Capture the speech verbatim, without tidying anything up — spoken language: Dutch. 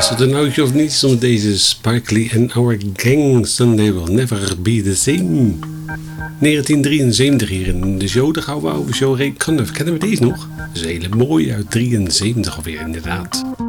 Luistert een oudje of niet zonder deze Spike Lee en Our Gang. Sunday will never be the same. negentien drieënzeventig hier in de show. De gouden oude show Ray Conniff. Kennen we deze nog? Dat is een hele mooie uit drieënzeventig alweer inderdaad.